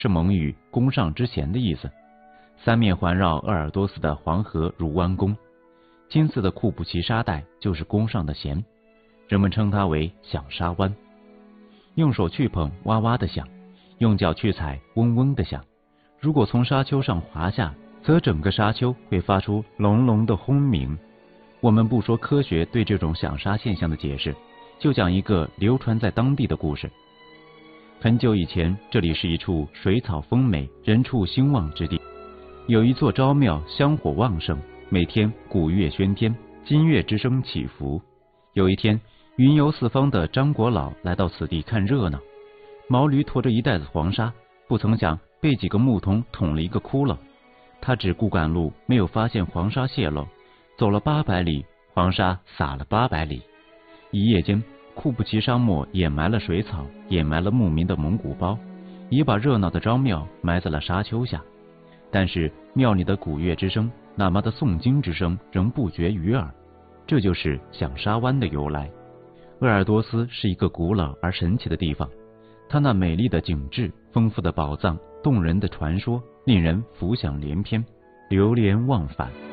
是蒙语宫上之弦的意思。三面环绕鄂尔多斯的黄河如弯弓，金色的库布齐沙带就是宫上的弦，人们称它为响沙湾。用手去碰，哇哇的响；用脚去踩，嗡嗡的响。如果从沙丘上滑下，则整个沙丘会发出隆隆的轰鸣。我们不说科学对这种响沙现象的解释，就讲一个流传在当地的故事。很久以前，这里是一处水草丰美、人畜兴旺之地。有一座昭庙，香火旺盛，每天鼓乐喧天，金乐之声起伏。有一天，云游四方的张国老来到此地看热闹，毛驴驮着一袋子黄沙，不曾想被几个牧童捅了一个窟窿。他只顾赶路，没有发现黄沙泄漏，走了800里，黄沙撒了800里。一夜间，库布齐沙漠掩埋了水草，掩埋了牧民的蒙古包，也把热闹的昭庙埋在了沙丘下。但是庙里的鼓乐之声，哪怕的诵经之声仍不绝于耳，这就是响沙湾的由来。鄂尔多斯是一个古老而神奇的地方，它那美丽的景致、丰富的宝藏、动人的传说，令人浮想联翩，流连忘返。